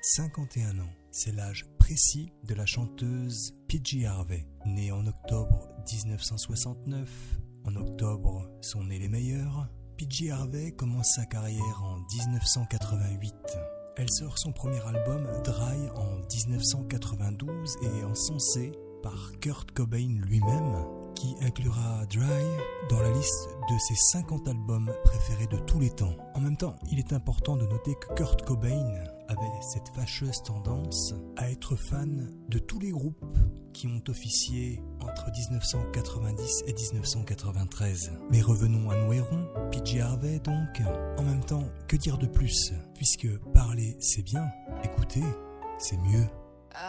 51 ans, c'est l'âge précis de la chanteuse PJ Harvey. Née en octobre 1969, en octobre sont nés les meilleurs. PJ Harvey commence sa carrière en 1988. Elle sort son premier album Dry en 1992 et est encensée par Kurt Cobain lui-même, qui inclura Dry dans la liste de ses 50 albums préférés de tous les temps. En même temps, il est important de noter que Kurt Cobain avait cette fâcheuse tendance à être fan de tous les groupes qui ont officié entre 1990 et 1993. Mais revenons à nos héros, PJ Harvey donc. En même temps, que dire de plus, puisque parler c'est bien, écouter c'est mieux.